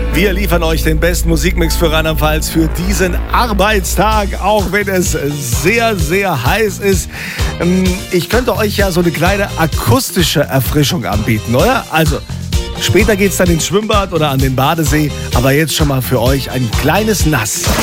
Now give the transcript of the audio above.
Wir liefern euch den besten Musikmix für Rheinland-Pfalz für diesen Arbeitstag, auch wenn es sehr, sehr heiß ist. Ich könnte euch ja so eine kleine akustische Erfrischung anbieten, oder? Also, später geht's dann ins Schwimmbad oder an den Badesee, aber jetzt schon mal für euch ein kleines Nass.